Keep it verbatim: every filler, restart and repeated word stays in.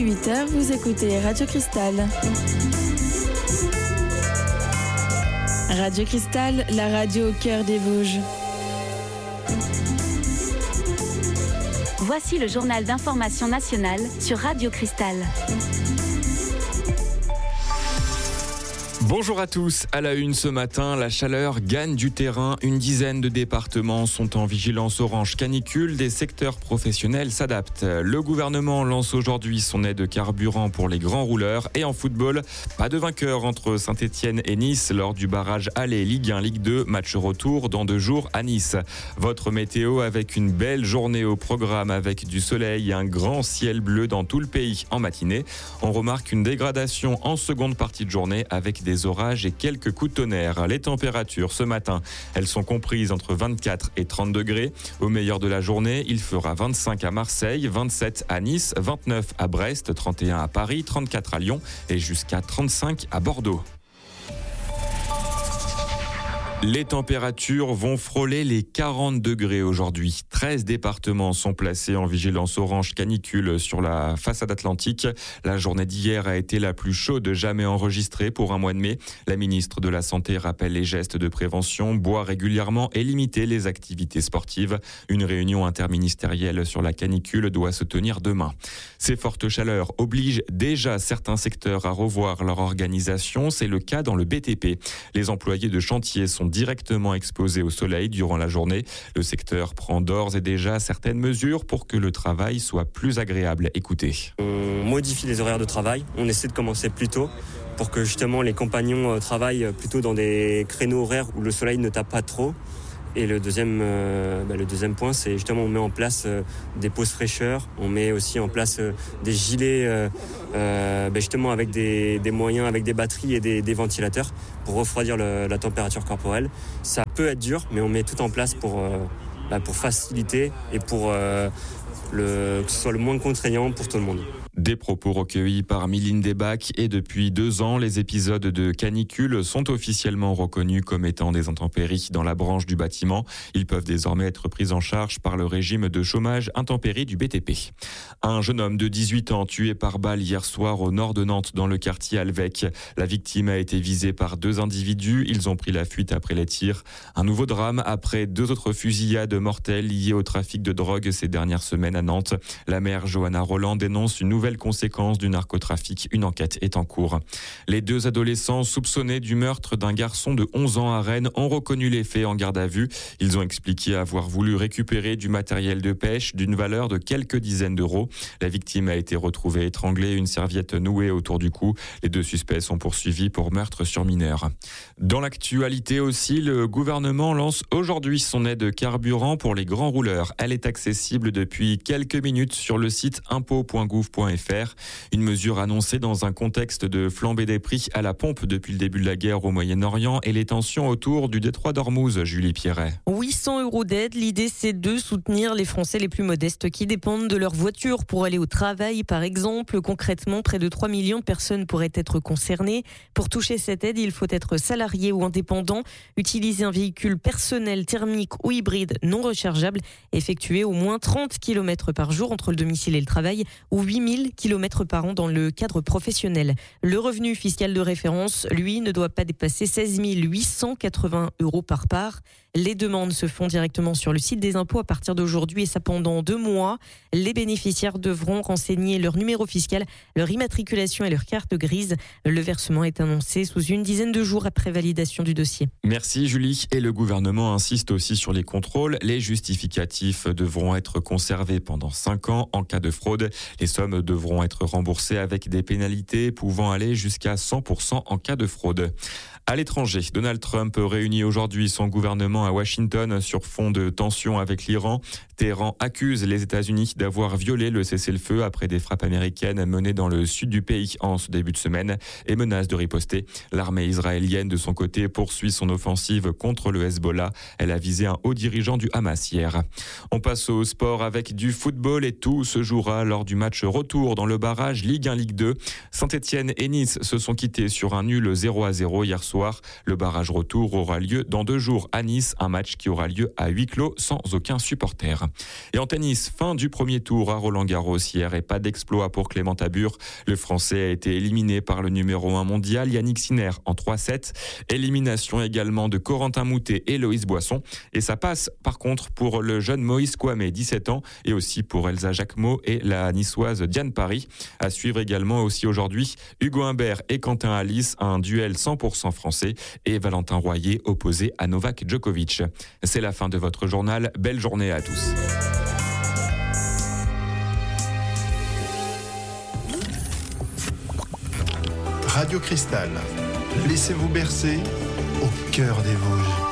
huit heures, vous écoutez Radio Cristal. Radio Cristal, la radio au cœur des Vosges. Voici le journal d'information nationale sur Radio Cristal. Bonjour à tous. À la une ce matin, la chaleur gagne du terrain. Une dizaine de départements sont en vigilance orange canicule. Des secteurs professionnels s'adaptent. Le gouvernement lance aujourd'hui son aide carburant pour les grands rouleurs. Et en football, pas de vainqueur entre Saint-Etienne et Nice lors du barrage aller Ligue un, Ligue deux. Match retour dans deux jours à Nice. Votre météo avec une belle journée au programme avec du soleil et un grand ciel bleu dans tout le pays en matinée. On remarque une dégradation en seconde partie de journée avec des orages et quelques coups de tonnerre. Les températures ce matin, elles sont comprises entre vingt-quatre et trente degrés. Au meilleur de la journée, il fera vingt-cinq à Marseille, vingt-sept à Nice, vingt-neuf à Brest, trente et un à Paris, trente-quatre à Lyon et jusqu'à trente-cinq à Bordeaux. Les températures vont frôler les quarante degrés aujourd'hui. treize départements sont placés en vigilance orange canicule sur la façade atlantique. La journée d'hier a été la plus chaude jamais enregistrée pour un mois de mai. La ministre de la Santé rappelle les gestes de prévention, boire régulièrement et limiter les activités sportives. Une réunion interministérielle sur la canicule doit se tenir demain. Ces fortes chaleurs obligent déjà certains secteurs à revoir leur organisation. C'est le cas dans le B T P. Les employés de chantier sont directement exposés au soleil durant la journée. Le secteur prend d'ores et déjà certaines mesures pour que le travail soit plus agréable. Écoutez. On modifie les horaires de travail, on essaie de commencer plus tôt pour que justement les compagnons travaillent plutôt dans des créneaux horaires où le soleil ne tape pas trop. Et le deuxième, euh, bah le deuxième point, c'est justement on met en place euh, des pauses fraîcheurs, on met aussi en place euh, des gilets euh, euh, bah justement avec des, des moyens, avec des batteries et des, des ventilateurs pour refroidir le, la température corporelle. Ça peut être dur, mais on met tout en place pour, euh, bah pour faciliter et pour euh, le, que ce soit le moins contraignant pour tout le monde. Des propos recueillis par Mylène Debac et depuis deux ans, les épisodes de canicule sont officiellement reconnus comme étant des intempéries dans la branche du bâtiment. Ils peuvent désormais être pris en charge par le régime de chômage intempéries du B T P. Un jeune homme de dix-huit ans tué par balle hier soir au nord de Nantes dans le quartier Alvec. La victime a été visée par deux individus. Ils ont pris la fuite après les tirs. Un nouveau drame après deux autres fusillades mortelles liées au trafic de drogue ces dernières semaines à Nantes. La maire Johanna Roland dénonce une nouvelle conséquence du narcotrafic. Une enquête est en cours. Les deux adolescents soupçonnés du meurtre d'un garçon de onze ans à Rennes ont reconnu les faits en garde à vue. Ils ont expliqué avoir voulu récupérer du matériel de pêche d'une valeur de quelques dizaines d'euros. La victime a été retrouvée étranglée, une serviette nouée autour du cou. Les deux suspects sont poursuivis pour meurtre sur mineur. Dans l'actualité aussi, le gouvernement lance aujourd'hui son aide carburant pour les grands rouleurs. Elle est accessible depuis quelques minutes sur le site impôt point gouv point f r. Une mesure annoncée dans un contexte de flambée des prix à la pompe depuis le début de la guerre au Moyen-Orient et les tensions autour du détroit d'Ormuz. Julie Pierret. huit cents euros d'aide. L'idée, c'est de soutenir les Français les plus modestes qui dépendent de leur voiture pour aller au travail, par exemple. Concrètement, près de trois millions de personnes pourraient être concernées. Pour toucher cette aide, il faut être salarié ou indépendant, utiliser un véhicule personnel, thermique ou hybride non rechargeable, effectuer au moins trente kilomètres par jour entre le domicile et le travail ou huit mille kilomètres par an dans le cadre professionnel. Le revenu fiscal de référence, lui, ne doit pas dépasser seize mille huit cent quatre-vingts euros par part. Les demandes se font directement sur le site des impôts à partir d'aujourd'hui et ça pendant deux mois. Les bénéficiaires devront renseigner leur numéro fiscal, leur immatriculation et leur carte grise. Le versement est annoncé sous une dizaine de jours après validation du dossier. Merci Julie. Et le gouvernement insiste aussi sur les contrôles. Les justificatifs devront être conservés pendant cinq ans en cas de fraude. Les sommes devront être remboursées avec des pénalités pouvant aller jusqu'à cent pour cent en cas de fraude. À l'étranger, Donald Trump réunit aujourd'hui son gouvernement à Washington sur fond de tensions avec l'Iran. Téhéran accuse les États-Unis d'avoir violé le cessez-le-feu après des frappes américaines menées dans le sud du pays en ce début de semaine et menace de riposter. L'armée israélienne, de son côté, poursuit son offensive contre le Hezbollah. Elle a visé un haut dirigeant du Hamas hier. On passe au sport avec du football et tout se jouera lors du match retour dans le barrage Ligue un Ligue deux. Saint-Etienne et Nice se sont quittés sur un nul zéro à zéro hier soir. Le barrage retour aura lieu dans deux jours à Nice. Nice, un match qui aura lieu à huis clos sans aucun supporter. Et en tennis, fin du premier tour à Roland-Garros hier et pas d'exploit pour Clément Tabur. Le Français a été éliminé par le numéro un mondial Yannick Sinner en trois sept. Élimination également de Corentin Moutet et Loïs Boisson. Et ça passe par contre pour le jeune Moïse Kouamé, dix-sept ans, et aussi pour Elsa Jacquemot et la niçoise Diane Paris. À suivre également aussi aujourd'hui Hugo Humbert et Quentin Alice, un duel cent pour cent français, et Valentin Royer opposé à Novak Djokovic. C'est la fin de votre journal. Belle journée à tous. Radio Cristal, laissez-vous bercer au cœur des Vosges.